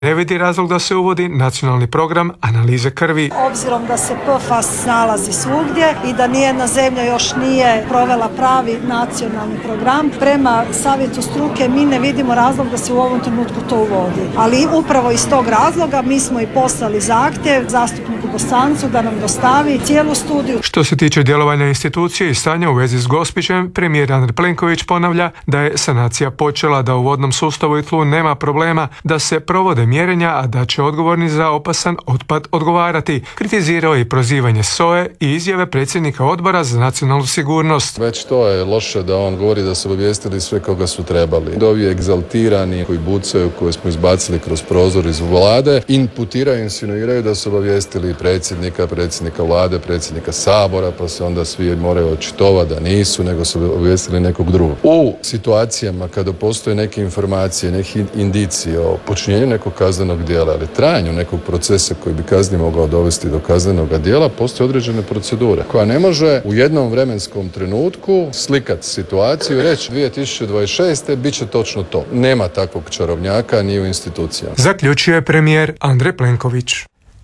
ne vidi razlog da se uvodi nacionalni program analize krvi. Obzirom da se PFAS nalazi svugdje i da nijedna zemlja još nije provela pravi nacionalni program, prema savjetu struke mi ne vidimo razlog da se u ovom trenutku to uvodi. Ali upravo iz tog razloga mi smo i poslali zahtjev zastupniku Bosancu da nam dostavi cijelu studiju. Što se tiče djelovanja institucije i stanja u vezi s Gospićem, premijer Andrej Plenković ponavlja da je sanacija počela, da u vodnom sustavu i tlu nema problema, da se provode mjerenja, a da će odgovorni za opasan otpad odgovarati. Kritizirao je i prozivanje SOA-e i izjave predsjednika odbora za nacionalnu sigurnost. Već to je loše da on govori da su obavijestili sve koga su trebali. Ovi egzaltirani koji bucaju, koje smo izbacili kroz prozor iz vlade, imputiraju, insinuiraju da su obavijestili predsjednika vlade, predsjednika Sabora, pa se onda svi moraju očitovati da nisu, nego su obavijestili nekog drugog. U situacijama kada postoje neke informacije, neke indicije o počinjenju nekog kaznenog djela ili trajanju nekog procesa koji bi kazneno mogao dovesti do kaznenog djela, postoje određene procedure koja ne može u jednom vremenskom trenutku slikati situaciju i reći 2026. bit će točno to. Nema takvog čarobnjaka ni u institucijama. Zaključuje premijer Andrej Plenković.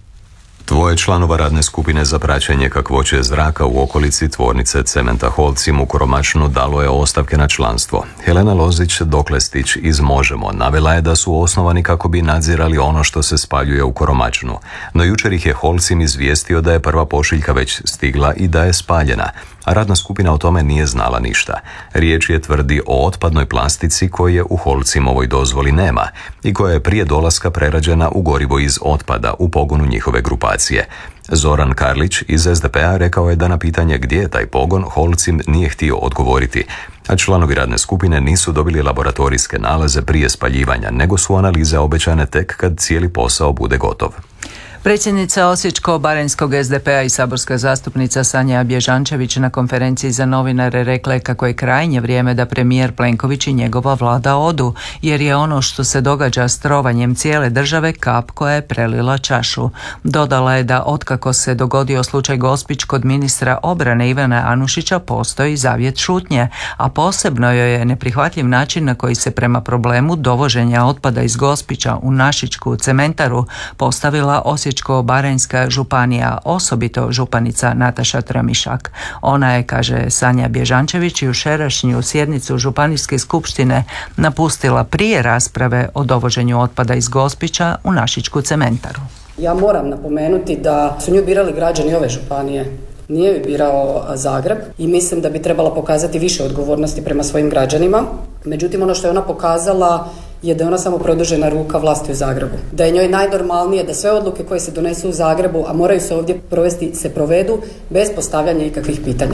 Dvoje članova radne skupine za praćenje kakvoće zraka u okolici tvornice cementa Holcim u Koromačnu dalo je ostavke na članstvo. Helena Lozić-Doklestić iz Možemo navela je da su osnovani kako bi nadzirali ono što se spaljuje u Koromačnu. No jučer ih je Holcim izvijestio da je prva pošiljka već stigla i da je spaljena, a radna skupina o tome nije znala ništa. Riječ je, tvrdi, o otpadnoj plastici koje u Holcimovoj dozvoli nema i koja je prije dolaska prerađena u gorivo iz otpada u pogonu njihove grupacije. Zoran Karlić iz SDP-a rekao je da na pitanje gdje je taj pogon Holcim nije htio odgovoriti, a članovi radne skupine nisu dobili laboratorijske nalaze prije spaljivanja, nego su analize obećane tek kad cijeli posao bude gotov. Predsjednica Osječko-baranjskog SDP-a i saborska zastupnica Sanja Bježančević na konferenciji za novinare rekla je kako je krajnje vrijeme da premijer Plenković i njegova vlada odu, jer je ono što se događa s trovanjem cijele države kap koja je prelila čašu. Dodala je da otkako se dogodio slučaj Gospić kod ministra obrane Ivana Anušića postoji zavjet šutnje, a posebno joj je neprihvatljiv način na koji se prema problemu dovoženja otpada iz Gospića u Našičku cementaru postavila Osječko-baranjska županija, osobito županica Nataša Tramišak. Ona je, kaže Sanja Bježančević, jučerašnju sjednicu županijske skupštine napustila prije rasprave o dovoženju otpada iz Gospića u Našičku cementaru. Ja moram napomenuti da su nju birali građani ove županije. Nije ju birao Zagreb i mislim da bi trebala pokazati više odgovornosti prema svojim građanima. Međutim, ono što je ona pokazala je da je ona samo produžena ruka vlasti u Zagrebu. Da je njoj najnormalnije da sve odluke koje se donesu u Zagrebu, a moraju se ovdje provesti, se provedu bez postavljanja ikakvih pitanja.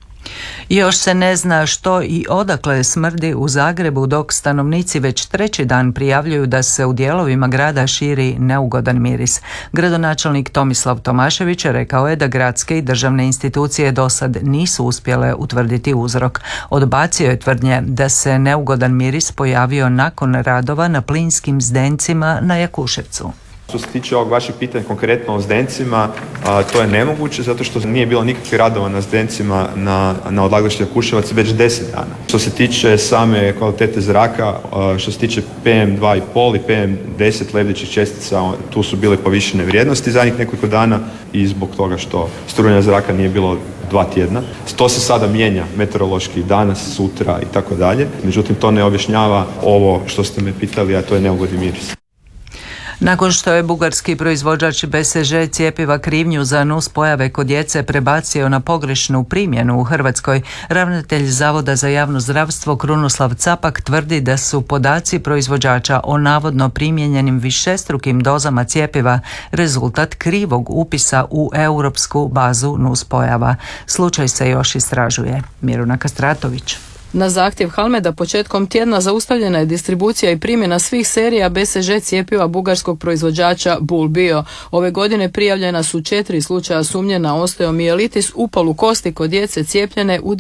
Još se ne zna što i odakle smrdi u Zagrebu, dok stanovnici već treći dan prijavljuju da se u dijelovima grada širi neugodan miris. Gradonačelnik Tomislav Tomašević rekao je da gradske i državne institucije dosad nisu uspjele utvrditi uzrok. Odbacio je tvrdnje da se neugodan miris pojavio nakon radova na plinskim zdencima na Jakuševcu. Što se tiče ovog vašeg pitanja konkretno o zdencima, to je nemoguće zato što nije bilo nikakvih radova na zdencima na odlagalištu Jakuševac već 10 dana. Što se tiče same kvalitete zraka, što se tiče PM2,5 i PM10 lebdećih čestica, tu su bile povišene vrijednosti zadnjih nekoliko dana i zbog toga što strujanja zraka nije bilo 2 tjedna. To se sada mijenja meteorološki danas, sutra i tako dalje. Međutim, to ne objašnjava ovo što ste me pitali, a to je neugodni miris. Nakon što je bugarski proizvođač BCG cjepiva krivnju za nuspojave kod djece prebacio na pogrešnu primjenu u Hrvatskoj, ravnatelj Zavoda za javno zdravstvo Krunoslav Capak tvrdi da su podaci proizvođača o navodno primijenjenim višestrukim dozama cjepiva rezultat krivog upisa u europsku bazu nuspojava. Slučaj se još istražuje. Miruna Kastratović. Na zahtjev Halmeda početkom tjedna zaustavljena je distribucija i primjena svih serija BCG cjepiva bugarskog proizvođača Bulbio. Ove godine prijavljena su 4 slučaja sumnje na osteomijelitis, upalu kosti kod djece cijepljene u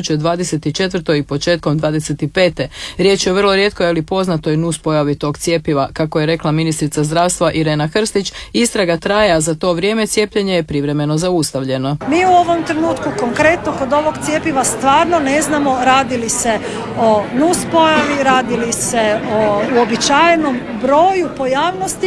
2024. i početkom 2025. Riječ je o vrlo rijetkoj, ali poznatoj nuspojavi tog cjepiva. Kako je rekla ministrica zdravstva Irena Hrstić, istraga traje, a za to vrijeme cijepljenje je privremeno zaustavljeno. Mi u ovom trenutku konkretno kod ovog cjepiva stvarno ne znamo radi radili se o nuspojavi, radili se o uobičajenom broju pojavnosti